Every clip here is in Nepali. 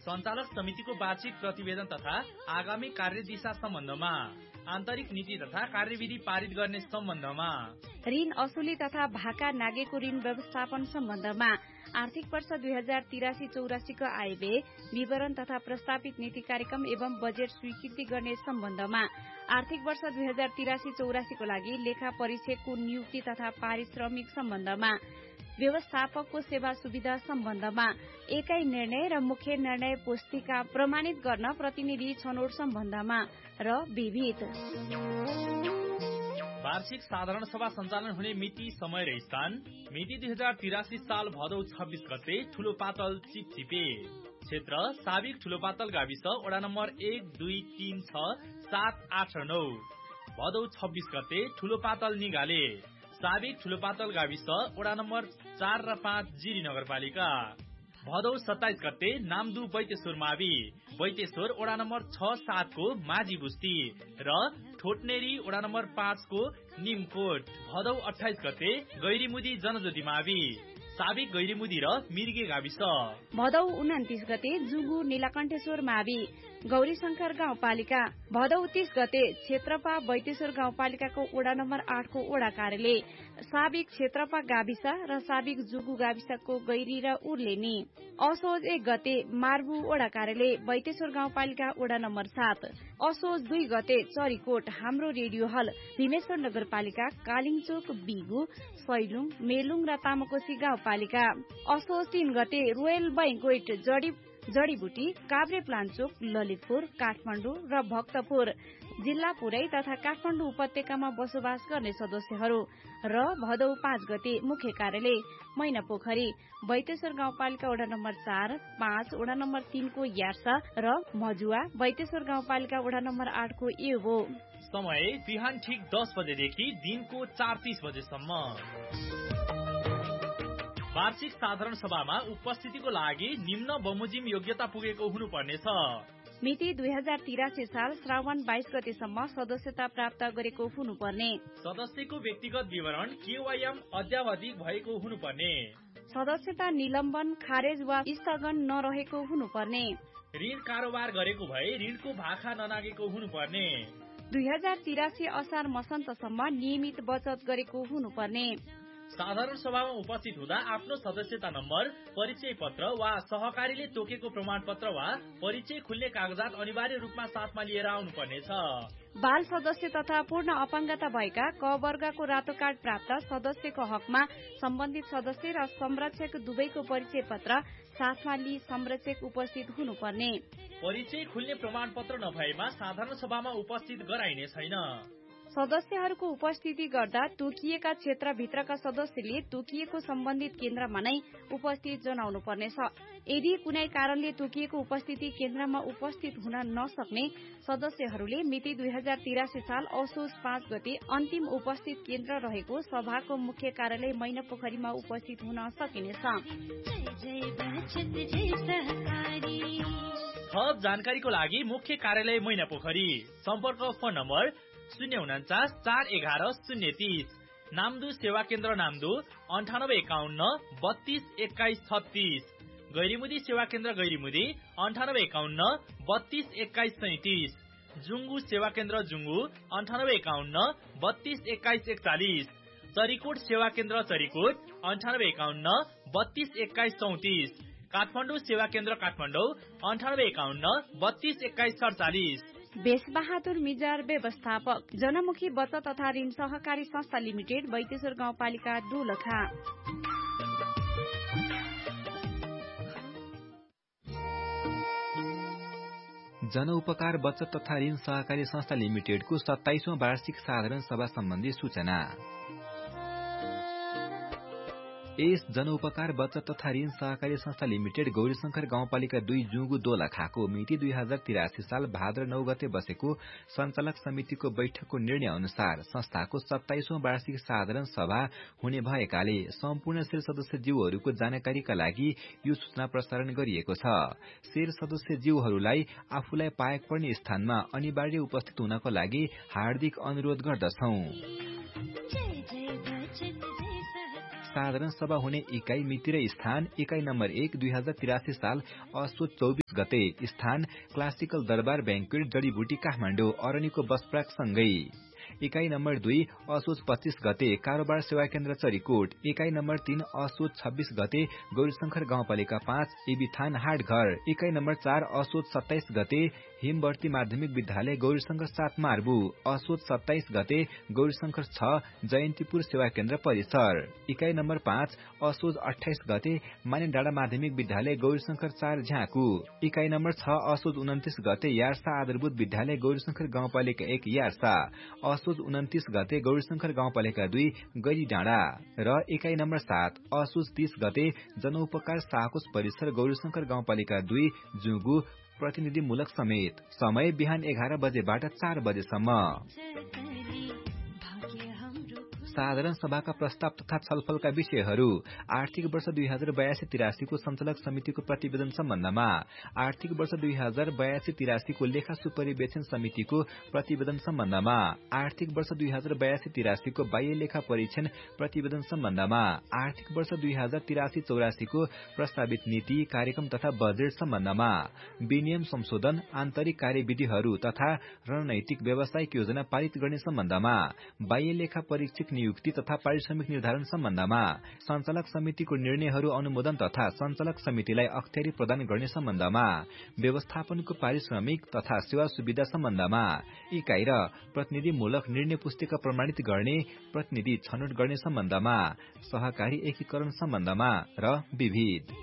सञ्चालक समितिको वार्षिक प्रतिवेदन तथा आगामी कार्यदिशा सम्बन्धमा, आन्तरिक नीति तथा कार्यविधि पारित गर्ने सम्बन्धमा, ऋण असुली तथा भाका नागेको ऋण व्यवस्थापन सम्बन्धमा, आर्थिक वर्ष 2083-84 को आयव्यय विवरण तथा प्रस्तावित नीति कार्यक्रम एवं बजेट स्वीकृति गर्ने सम्बन्धमा, आर्थिक वर्ष 2083-84 को लागि लेखा परीक्षकको नियुक्ति तथा पारिश्रमिक सम्बन्धमा, व्यवस्थापकको सेवा सुविधा सम्बन्धमा, एकै निर्णय र मुख्य निर्णय पुस्तिका प्रमाणित गर्न प्रतिनिधि छनौट सम्बन्धमा र विविध। वार्षिक साधारण सभा सञ्चालन हुने मिति, समय र स्थान। मिति 2083 साल भदौ 26 गते ठुलोपातल चिपचिपे। क्षेत्र साबिक ठुलोपातल गाविस, वडा नम्बर 1, 2, 3, 6, 7, 8 र 9। भदौ 26 गते ठुलोपातल निगाले। साबिक ठुलोपातल गाविस, वडा नम्बर 4 र 5 जिरी नगरपालिका। भदौ 27 गते नामदु बैतेश्वर मावि, बैतेश्वर वडा नम्बर 6, 7 को माझी बुस्ती र ठोटनेरी वडा नम्बर 5 को निमकोट। भदौ 28 गते गैरीमुदी जनज्योति मावि, साबिक गैरीमुदी र मिर्गे गाविस। भदौ 29 गते जुगु नीलकण्ठेश्वर मावि, गौरी शंकर गाउँपालिका। भदौ 30 गते क्षेत्रपा बैतेश्वर गाउँपालिकाको वडा नम्बर 8 को वडा कार्यालय, साबिक क्षेत्रपा गाविस र साबिक जुगु गाविसको गैरी र उर्लेनी। असोज 1 गते मार्बु वडा कार्यालय, बैतेश्वर गाउँपालिका वडा नम्बर 7। असोज 2 गते चरीकोट हाम्रो रेडियो हल, भीमेश्वर नगरपालिका, कालिङचोक, बिगु, सैलुङ, मेलुङ र तामाकोशी गाउँपालिका। असोज 3 गते रोयल बैंक्वेट जडीबुटी, काभ्रे प्लान्चोक, ललितपुर, काठमाडौँ र भक्तपुर जिल्ला पुरै तथा काठमाडौँ उपत्यकामा बसोबास गर्ने सदस्यहरू। र भदौ 5 गते मुख्य कार्यालय मैनापोखरी, बैतेश्वर गाउँपालिका वडा नम्बर 4, 5 वडा नम्बर 3 को यार्सा र मजुवा, बैतेश्वर गाउँपालिका वडा नम्बर 8 को एवो। समय बिहान ठिक 10 बजेदेखि दिनको 4:30 बजेसम्म। वार्षिक साधारण सभामा उपस्थितिको लागि निम्न बमोजिम योग्यता पुगेको हुनुपर्नेछ। मिति 2083 साल श्रावण 22 गतेसम्म सदस्यता प्राप्त गरेको हुनुपर्ने। सदस्यको व्यक्तिगत विवरण केवाईएम अद्यावधिक भएको हुनुपर्ने। सदस्यता निलम्बन, खारेज वा स्थगन नरहेको हुनुपर्ने। ऋण कारोबार गरेको भए ऋणको भाखा ननागेको हुनुपर्ने। 2083 असार मसन्तसम्म नियमित बचत गरेको हुनुपर्ने। साधारण सभामा उपस्थित हुँदा आफ्नो सदस्यता नम्बर, परिचय पत्र वा सहकारीले तोकेको प्रमाणपत्र वा परिचय खुल्ने कागजात अनिवार्य रूपमा साथमा लिएर आउनुपर्नेछ। बाल सदस्य तथा पूर्ण अपाङ्गता भएका क वर्गको रातो कार्ड प्राप्त सदस्यको हकमा सम्बन्धित सदस्य र संरक्षक दुवैको परिचय पत्र साथमा लिई संरक्षक उपस्थित हुनुपर्ने। परिचय खुल्ने प्रमाणपत्र नभएमा साधारण सभामा उपस्थित गराइने छैन। सदस्यहरूको उपस्थिति गर्दा तोकिएका क्षेत्रभित्रका सदस्यले तोकिएको सम्बन्धित केन्द्रमा नै उपस्थित जनाउनु पर्नेछ। यदि कुनै कारणले तोकिएको उपस्थिति केन्द्रमा उपस्थित हुन नसक्ने सदस्यहरूले मिति 2083 साल असोज 5 गते अन्तिम उपस्थित केन्द्र रहेको सभाको मुख्य कार्यालय मैनापोखरीमा उपस्थित हुन सकिनेछ। थप जानकारीको लागि मुख्य कार्यालय मैनापोखरी। सम्पर्क फोन नम्बर 049 411 030। नामदु सेवा केन्द्र नामदु 9851 32 21 36। गैरीमुदी सेवा केन्द्र गैरीमुदी 9851 32 21 37। जुंगु सेवा केन्द्र जुंगु 9851 32 21 41। चरीकोट सेवा केन्द्र चरीकोट 9851 32 21 34। काठमाडौँ सेवा केन्द्र काठमाडौँ 9851 32 21 47। बेसबहादुर मिजार व्यवस्थापक, जनमुखी बचत तथा ऋण सहकारी संस्था लिमिटेड, बैतेश्वर गाउँपालिका दोलखा। जनउपकार बचत तथा ऋण सहकारी संस्था लिमिटेडको 27औं वार्षिक साधारण सभा सम्बन्धी सूचना। यस जनउपकार बचत तथा ऋण सहकारी संस्था लिमिटेड गौरीशंकर गाउँपालिका 2 जुगु दोलखाको मिति 2083 साल भाद्र 9 गते बसेको सञ्चालक समितिको बैठकको निर्णय अनुसार संस्थाको 27औं वार्षिक साधारण सभा हुने भएकाले सम्पूर्ण शेर सदस्यज्यूहरूको जानकारीका लागि यो सूचना प्रसारण गरिएको छ। शेर सदस्यज्यूहरूलाई आफूलाई पाएक पर्ने स्थानमा अनिवार्य उपस्थित हुनको लागि हार्दिक अनुरोध गर्दछौं। साधारण सभा हुने इकाई मिति र स्थान इकाई नम्बर 1 2083 साल असोज 24 गते स्थान क्लासिकल दरबार ब्याङ्क्वेट जडीबुटी काठमाडौँ अरनीको बसप्राक सँगै इकाई नम्बर 2 असोज 25 गते कारोबार सेवा केन्द्र चरीकोट इकाई नम्बर 3 असोज 26 गते गौरीशंकर गाउँपालिका 5 एबिथान हाटघर इकाई नम्बर 4 असोज 27 गते हिमवर्ती माध्यमिक विद्यालय गौरीशंकर 7 मार्बु असोज 27 गते गौरीशंकर 6 जयन्तीपुर सेवा केन्द्र परिसर इकाई नम्बर 5 असोज 28 गते माने डाँडा माध्यमिक विद्यालय गौरीशंकर 4 झ्याकु इकाई नम्बर 6 असोज 29 गते यार्सा आधारभूत विद्यालय गौरीशंकर गाउँपालिका 1 यार्सा असोज 29 गते गौरीशंकर गाउँपालिका 2 गैरी डाँडा र इकाई नम्बर 7 असोज 30 गते जनउपकार साकोस परिसर गौरीशंकर गाउँपालिका 2 जुगु प्रतिनिधिमूलक समेत समय बिहान 11 बजेबाट 4 बजेसम्म साधारण सभाका प्रस्ताव तथा छलफलका विषयहरू आर्थिक वर्ष 2082-83 को सञ्चालक समितिको प्रतिवेदन सम्बन्धमा आर्थिक वर्ष 2082-83 को लेखा सुपरिवेक्षण समितिको प्रतिवेदन सम्बन्धमा आर्थिक वर्ष 2082-83 को बाह्य लेखा परीक्षण प्रतिवेदन सम्बन्धमा आर्थिक वर्ष 2083-84 को प्रस्तावित नीति कार्यक्रम तथा बजेट सम्बन्धमा विनियम संशोधन आन्तरिक कार्यविधिहरू तथा रणनैतिक व्यावसायिक योजना पारित गर्ने सम्बन्धमा बाह्य लेखा परीक्षक नियुक्ति तथा पारिश्रमिक निर्धारण सम्बन्धमा सञ्चालक समितिको निर्णयहरू अनुमोदन तथा सञ्चालक समितिलाई अख्तियारी प्रदान गर्ने सम्बन्धमा व्यवस्थापनको पारिश्रमिक तथा सेवा सुविधा सम्बन्धमा इकाई र प्रतिनिधिमूलक निर्णय पुस्तिका प्रमाणित गर्ने प्रतिनिधि छनौट गर्ने सम्बन्धमा सहकारी एकीकरण सम्बन्धमा र विविध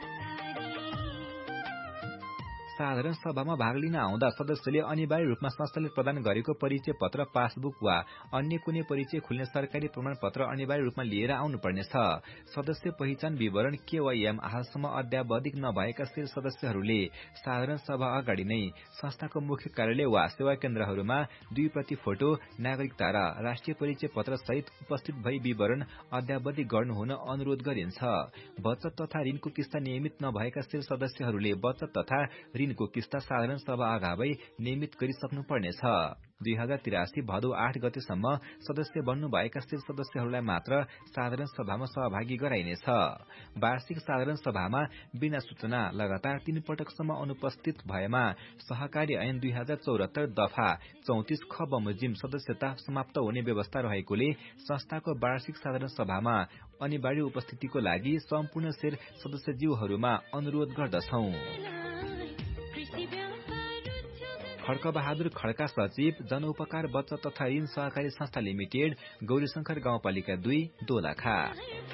साधारण सभामा भाग लिन आउँदा सदस्यले अनिवार्य रूपमा संस्थाले प्रदान गरेको परिचय पत्र पासबुक वा अन्य कुनै परिचय खुल्ने सरकारी प्रमाण पत्र अनिवार्य रूपमा लिएर आउनुपर्नेछ सदस्य पहिचान विवरण केवाईएम हालसम्म अद्यावधिक नभएका शेर सदस्यहरूले साधारण सभा अगाडि नै संस्थाको मुख्य कार्यालय वा सेवा केन्द्रहरूमा 2 प्रति फोटो नागरिकता र राष्ट्रिय परिचय पत्र सहित उपस्थित भई विवरण अद्यावधिक गर्नुहुन अनुरोध गरिन्छ बचत तथा ऋणको किस्ता नियमित नभएका शेर सदस्यहरूले बचत तथा ऋणको किस्ता साधारण सभा अगावै नियमित गरिसक्नु पर्नेछ 2083 भदौ 8 गतेसम्म सदस्य बन्नुभएका शेर सदस्यहरूलाई मात्र साधारण सभामा सहभागी गराइनेछ वार्षिक साधारण सभामा बिना सूचना लगातार 3 पटकसम्म अनुपस्थित भएमा सहकारी ऐन 2074 दफा 34 ख बमोजिम सदस्यता समाप्त हुने व्यवस्था रहेकोले संस्थाको वार्षिक साधारण सभामा अनिवार्य उपस्थितिको लागि सम्पूर्ण शेर सदस्यज्यूहरूमा अनुरोध गर्दछौं खड्कबहादुर खड्का सचिव जनउपकार बचत तथा ऋण सहकारी संस्था लिमिटेड गौरीशंकर गाउँपालिका 2 दोलखा